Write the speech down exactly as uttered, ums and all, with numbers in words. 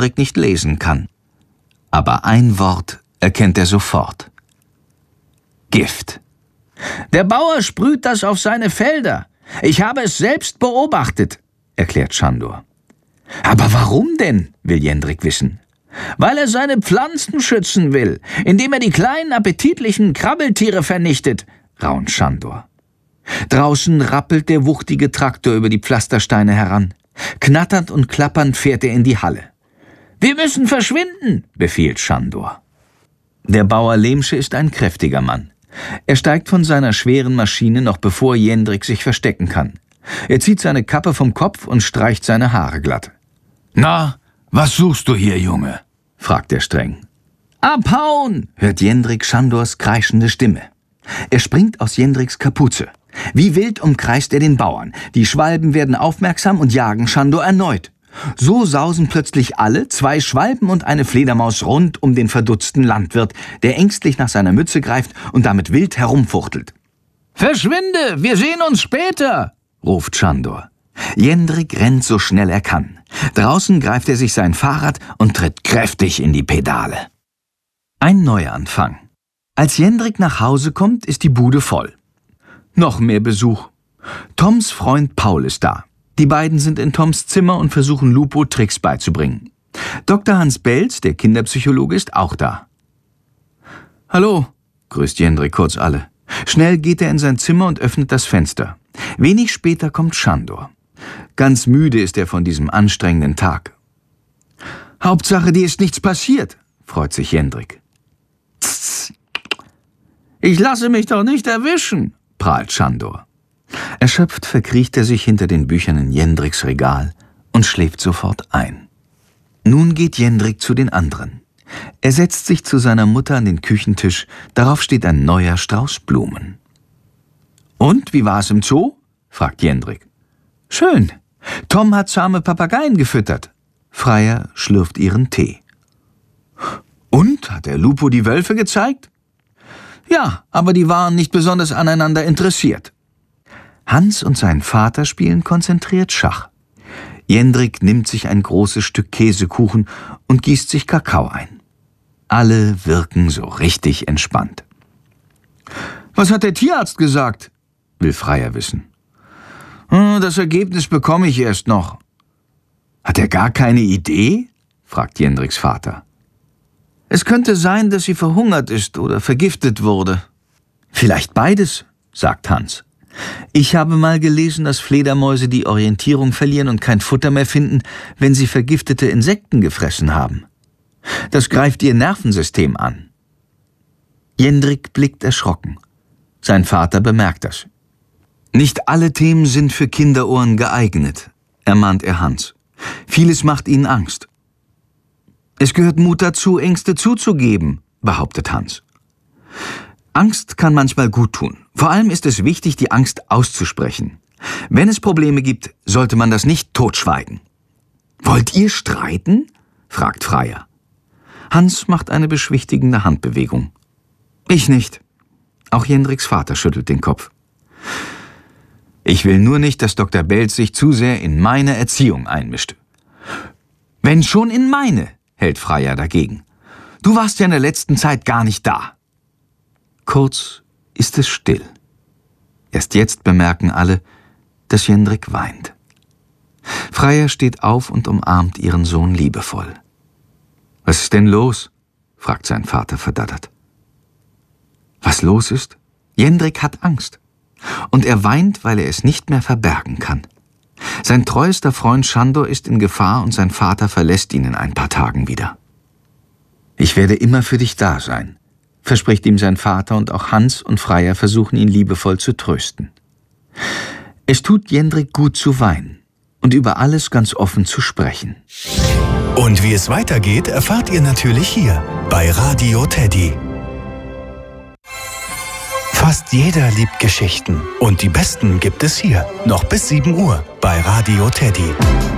Jendrik nicht lesen kann. Aber ein Wort erkennt er sofort. Gift. »Der Bauer sprüht das auf seine Felder. Ich habe es selbst beobachtet«, erklärt Sándor. »Aber warum denn?« will Jendrik wissen. »Weil er seine Pflanzen schützen will, indem er die kleinen appetitlichen Krabbeltiere vernichtet«, raunt Sándor. Draußen rappelt der wuchtige Traktor über die Pflastersteine heran. Knatternd und klappernd fährt er in die Halle. »Wir müssen verschwinden«, befiehlt Sándor. Der Bauer Lehmsche ist ein kräftiger Mann. Er steigt von seiner schweren Maschine, noch bevor Jendrik sich verstecken kann. Er zieht seine Kappe vom Kopf und streicht seine Haare glatt. »Na, was suchst du hier, Junge?« fragt er streng. »Abhauen«, hört Jendrik Sándors kreischende Stimme. Er springt aus Jendriks Kapuze. Wie wild umkreist er den Bauern. Die Schwalben werden aufmerksam und jagen Sándor erneut. So sausen plötzlich alle, zwei Schwalben und eine Fledermaus, rund um den verdutzten Landwirt, der ängstlich nach seiner Mütze greift und damit wild herumfuchtelt. »Verschwinde, wir sehen uns später«, ruft Sándor. Jendrik rennt so schnell er kann. Draußen greift er sich sein Fahrrad und tritt kräftig in die Pedale. Ein Neuanfang. Als Jendrik nach Hause kommt, ist die Bude voll. Noch mehr Besuch. Toms Freund Paul ist da. Die beiden sind in Toms Zimmer und versuchen Lupo Tricks beizubringen. Doktor Hans Belz, der Kinderpsychologe, ist auch da. »Hallo«, grüßt Jendrik kurz alle. Schnell geht er in sein Zimmer und öffnet das Fenster. Wenig später kommt Sándor. Ganz müde ist er von diesem anstrengenden Tag. »Hauptsache, dir ist nichts passiert«, freut sich Jendrik. »Tss, ich lasse mich doch nicht erwischen«, prahlt Sándor. Erschöpft verkriecht er sich hinter den Büchern in Jendriks Regal und schläft sofort ein. Nun geht Jendrik zu den anderen. Er setzt sich zu seiner Mutter an den Küchentisch, darauf steht ein neuer Strauß Blumen. »Und, wie war es im Zoo?« fragt Jendrik. »Schön. Tom hat zahme Papageien gefüttert.« Freier schlürft ihren Tee. »Und, hat der Lupo die Wölfe gezeigt?« »Ja, aber die waren nicht besonders aneinander interessiert.« Hans und sein Vater spielen konzentriert Schach. Jendrik nimmt sich ein großes Stück Käsekuchen und gießt sich Kakao ein. Alle wirken so richtig entspannt. »Was hat der Tierarzt gesagt?« will Freier wissen. »Das Ergebnis bekomme ich erst noch.« »Hat er gar keine Idee?« fragt Jendriks Vater. »Es könnte sein, dass sie verhungert ist oder vergiftet wurde.« »Vielleicht beides«, sagt Hans. »Ich habe mal gelesen, dass Fledermäuse die Orientierung verlieren und kein Futter mehr finden, wenn sie vergiftete Insekten gefressen haben. Das greift ihr Nervensystem an.« Jendrik blickt erschrocken. Sein Vater bemerkt das. »Nicht alle Themen sind für Kinderohren geeignet«, ermahnt er Hans. »Vieles macht ihnen Angst.« »Es gehört Mut dazu, Ängste zuzugeben«, behauptet Hans. »Angst kann manchmal gut tun. Vor allem ist es wichtig, die Angst auszusprechen. Wenn es Probleme gibt, sollte man das nicht totschweigen.« »Wollt ihr streiten?« fragt Freier. Hans macht eine beschwichtigende Handbewegung. »Ich nicht.« Auch Jendriks Vater schüttelt den Kopf. »Ich will nur nicht, dass Doktor Belz sich zu sehr in meine Erziehung einmischt.« »Wenn schon in meine«, hält Freier dagegen. »Du warst ja in der letzten Zeit gar nicht da.« Kurz ist es still. Erst jetzt bemerken alle, dass Jendrik weint. Freier steht auf und umarmt ihren Sohn liebevoll. »Was ist denn los?« fragt sein Vater verdattert. Was los ist? Jendrik hat Angst. Und er weint, weil er es nicht mehr verbergen kann. Sein treuester Freund Sándor ist in Gefahr und sein Vater verlässt ihn in ein paar Tagen wieder. »Ich werde immer für dich da sein«, verspricht ihm sein Vater, und auch Hans und Freier versuchen ihn liebevoll zu trösten. Es tut Jendrik gut zu weinen und über alles ganz offen zu sprechen. Und wie es weitergeht, erfahrt ihr natürlich hier bei Radio Teddy. Fast jeder liebt Geschichten und die besten gibt es hier, noch bis sieben Uhr bei Radio Teddy.